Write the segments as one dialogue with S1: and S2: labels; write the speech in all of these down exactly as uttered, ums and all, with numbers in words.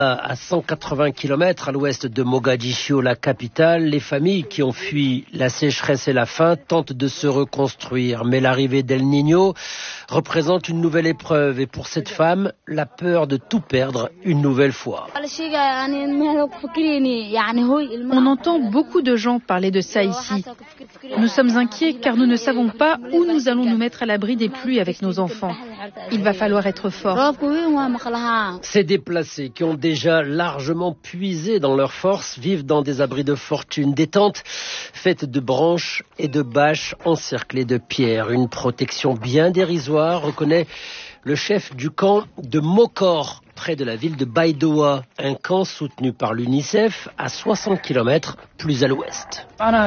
S1: À cent quatre-vingts kilomètres à l'ouest de Mogadiscio, la capitale, les familles qui ont fui la sécheresse et la faim tentent de se reconstruire. Mais l'arrivée d'El Niño représente une nouvelle épreuve. Et pour cette femme, la peur de tout perdre une nouvelle fois.
S2: On entend beaucoup de gens parler de ça ici. Nous sommes inquiets car nous ne savons pas où nous allons nous mettre à l'abri des pluies avec nos enfants. Il va falloir être fort.
S1: Ces déplacés qui ont déjà largement puisé dans leurs forces vivent dans des abris de fortune, des tentes faites de branches et de bâches encerclées de pierres. Une protection bien dérisoire, reconnaît le chef du camp de Mokor, près de la ville de Baidoa, un camp soutenu par l'UNICEF à soixante kilomètres plus à l'ouest.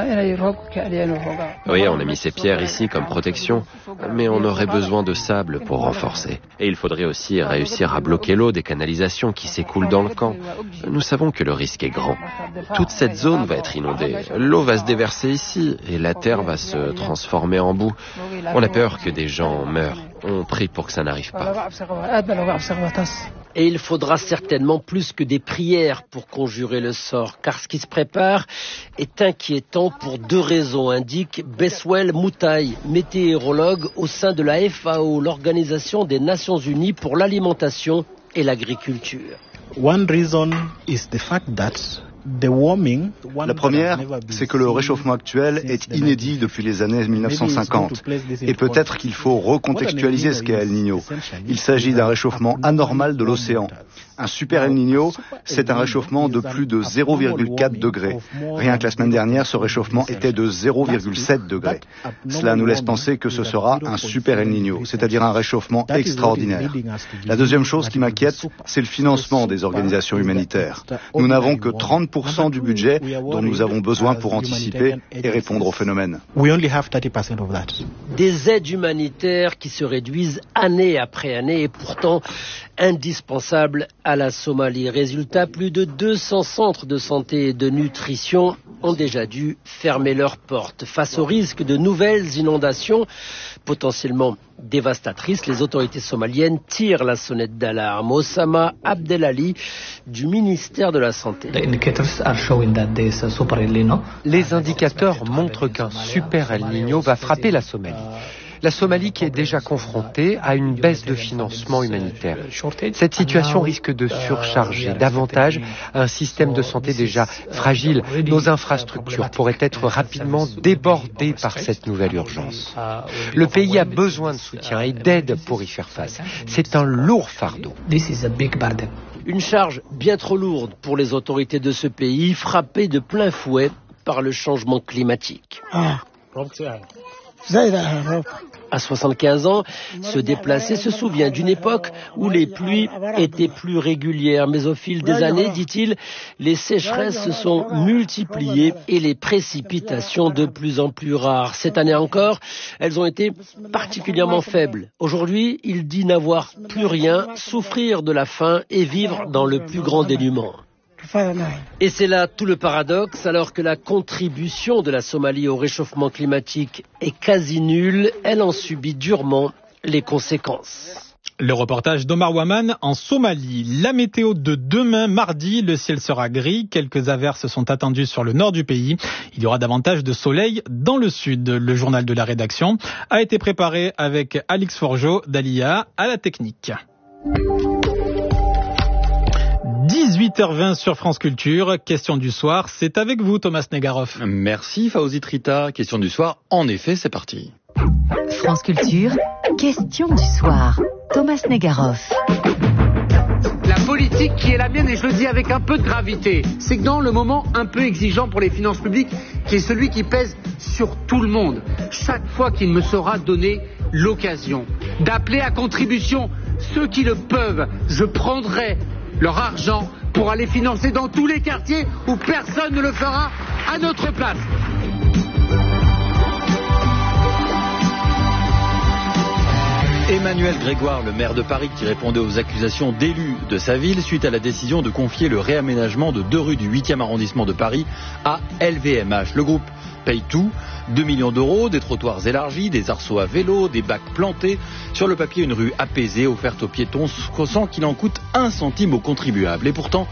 S3: Oui, on a mis ces pierres ici comme protection, mais on aurait besoin de sable pour renforcer. Et il faudrait aussi réussir à bloquer l'eau des canalisations qui s'écoulent dans le camp. Nous savons que le risque est grand. Toute cette zone va être inondée. L'eau va se déverser ici et la terre va se transformer en boue. On a peur que des gens meurent. On prie pour que ça n'arrive pas.
S1: Et il faudra certainement plus que des prières pour conjurer le sort, car ce qui se prépare est inquiétant pour deux raisons, indique Beswell Moutaï, météorologue au sein de la F A O, l'Organisation des Nations Unies pour l'alimentation et l'agriculture.
S4: One reason is the fact that
S5: La première, c'est que le réchauffement actuel est inédit depuis les années mille neuf cent cinquante. Et peut-être qu'il faut recontextualiser ce qu'est El Niño. Il s'agit d'un réchauffement anormal de l'océan. Un super El Niño, c'est un réchauffement de plus de zéro virgule quatre degrés. Rien que la semaine dernière, ce réchauffement était de zéro virgule sept degrés. Cela nous laisse penser que ce sera un super El Niño, c'est-à-dire un réchauffement extraordinaire. La deuxième chose qui m'inquiète, c'est le financement des organisations humanitaires. Nous n'avons que trente pour cent du budget dont nous avons besoin pour anticiper et répondre au phénomène.
S1: Des aides humanitaires qui se réduisent année après année et pourtant indispensables à la Somalie. Résultat, plus de deux cents centres de santé et de nutrition ont déjà dû fermer leurs portes. Face au risque de nouvelles inondations potentiellement dévastatrices, les autorités somaliennes tirent la sonnette d'alarme. Osama Abdelali du ministère de la Santé.
S6: Les indicateurs montrent qu'un super El Niño va frapper la Somalie. La Somalie qui est déjà confrontée à une baisse de financement humanitaire. Cette situation risque de surcharger davantage un système de santé déjà fragile. Nos infrastructures pourraient être rapidement débordées par cette nouvelle urgence. Le pays a besoin de soutien et d'aide pour y faire face. C'est un lourd fardeau.
S1: Une charge bien trop lourde pour les autorités de ce pays, frappées de plein fouet par le changement climatique. À soixante-quinze ans, se déplacer se souvient d'une époque où les pluies étaient plus régulières. Mais au fil des années, dit-il, les sécheresses se sont multipliées et les précipitations de plus en plus rares. Cette année encore, elles ont été particulièrement faibles. Aujourd'hui, il dit n'avoir plus rien, souffrir de la faim et vivre dans le plus grand dénuement. Et c'est là tout le paradoxe, alors que la contribution de la Somalie au réchauffement climatique est quasi nulle, elle en subit durement les conséquences.
S7: Le reportage d'Omar Waman en Somalie. La météo de demain, mardi, le ciel sera gris. Quelques averses sont attendues sur le nord du pays. Il y aura davantage de soleil dans le sud. Le journal de la rédaction a été préparé avec Alix Forgeot d'Alia à la technique. dix-huit heures vingt sur France Culture. Question du soir, c'est avec vous Thomas Negaroff.
S8: Merci Fawzi Trita. Question du soir, en effet, c'est parti.
S9: France Culture, question du soir. Thomas Negaroff.
S10: La politique qui est la mienne, et je le dis avec un peu de gravité, c'est que dans le moment un peu exigeant pour les finances publiques, qui est celui qui pèse sur tout le monde, chaque fois qu'il me sera donné l'occasion d'appeler à contribution ceux qui le peuvent, je prendrai leur argent pour aller financer dans tous les quartiers où personne ne le fera à notre place.
S8: Emmanuel Grégoire, le maire de Paris, qui répondait aux accusations d'élus de sa ville suite à la décision de confier le réaménagement de deux rues du huitième arrondissement de Paris à L V M H. Le groupe paye tout, deux millions d'euros, des trottoirs élargis, des arceaux à vélo, des bacs plantés. Sur le papier, une rue apaisée offerte aux piétons sans qu'il en coûte un centime aux contribuables. Et pourtant,